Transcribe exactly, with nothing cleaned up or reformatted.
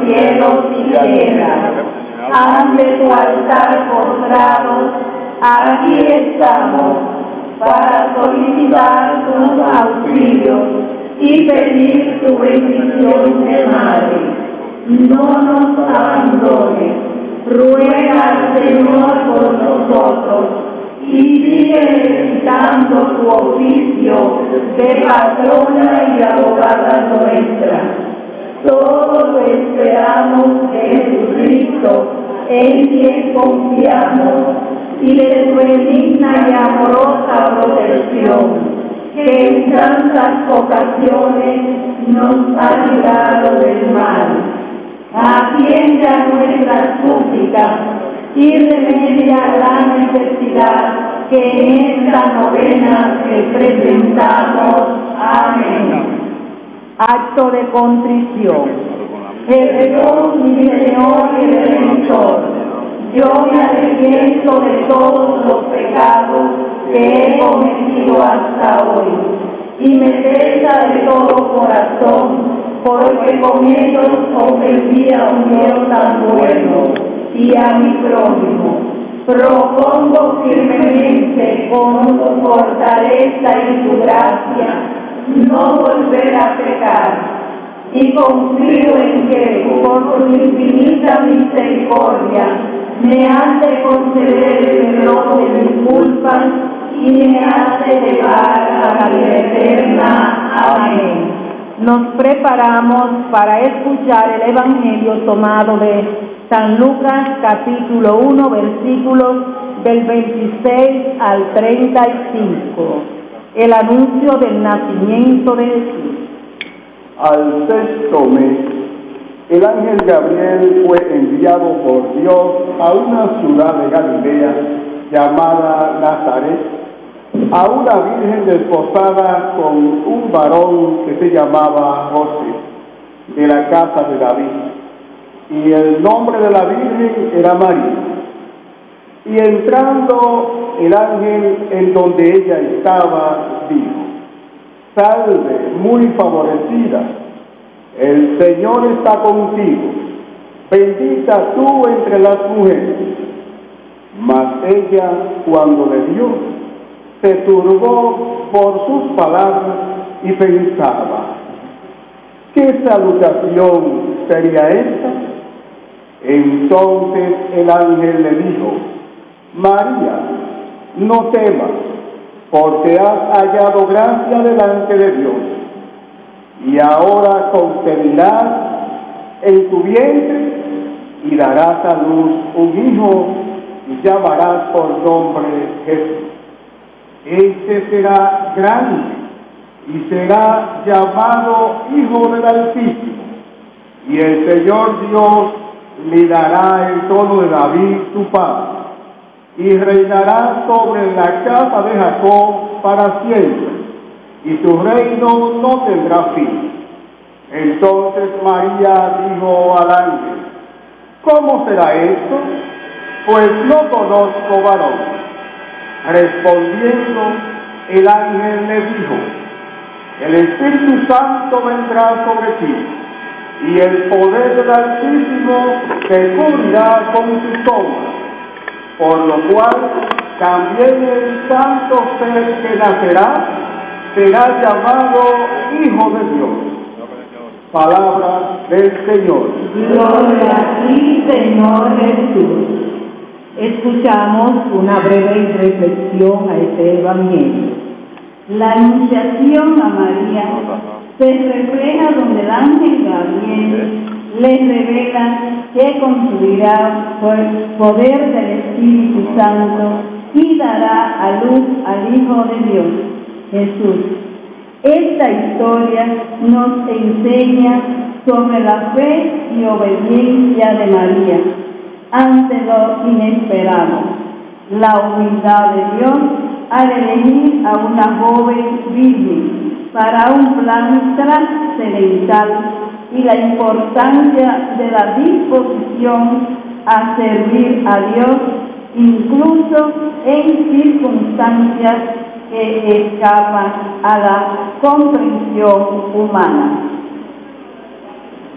cielos y tierra. Ante tu altar postrados, aquí estamos, para solicitar tus auxilios y pedir tu bendición de madre. No nos abandones, ruega al Señor por nosotros y sigue ejercitando tu oficio de patrona y abogada nuestra. Todos esperamos de Jesucristo, en quien confiamos, y de su benigna y amorosa protección, que en tantas ocasiones nos ha librado del mal. Atiende a nuestras súplicas y remedia la necesidad que en esta novena te presentamos. Amén. Acto de contrición. Jesús, mi Señor y Redentor, yo me arrepiento de todos los pecados que he cometido hasta hoy, y me pesa de todo corazón, porque con ellos ofendí a un Dios tan bueno y a mi prójimo. Propongo firmemente con tu fortaleza y tu gracia no volver a pecar, y confío en que por tu infinita misericordia me has de conceder el perdón de mis culpas y me has de llevar a la vida eterna. Amén. Nos preparamos para escuchar el Evangelio tomado de San Lucas, capítulo uno, versículos del veintiséis al treinta y cinco. El anuncio del nacimiento de Jesús. Al sexto mes, el ángel Gabriel fue enviado por Dios a una ciudad de Galilea llamada Nazaret, a una virgen desposada con un varón que se llamaba José, de la casa de David, y el nombre de la virgen era María. Y entrando el ángel en donde ella estaba, dijo: Salve, muy favorecida, el Señor está contigo, bendita tú entre las mujeres. Mas ella, cuando le vio, se turbó por sus palabras y pensaba: ¿qué salutación sería esta? Entonces el ángel le dijo: María, no temas, porque has hallado gracia delante de Dios, y ahora concebirás en tu vientre y darás a luz un hijo y llamarás por nombre Jesús. Este será grande y será llamado Hijo del Altísimo, y el Señor Dios le dará el trono de David su padre, y reinará sobre la casa de Jacob para siempre, y su reino no tendrá fin. Entonces María dijo al ángel: ¿cómo será esto? Pues no conozco varón. Respondiendo, el ángel le dijo: el Espíritu Santo vendrá sobre ti, y el poder del Altísimo te cubrirá con su sombra, por lo cual también el santo ser que nacerá será llamado Hijo de Dios. Palabra del Señor. Gloria a ti, Señor Jesús. Escuchamos una breve reflexión a este Evangelio. La anunciación a María se refleja donde el ángel Gabriel le revela que concebirá por poder del Espíritu Santo y dará a luz al Hijo de Dios, Jesús. Esta historia nos enseña sobre la fe y obediencia de María ante lo inesperado, la humildad de Dios al elegir a una joven virgen para un plan trascendental y la importancia de la disposición a servir a Dios incluso en circunstancias que escapan a la comprensión humana.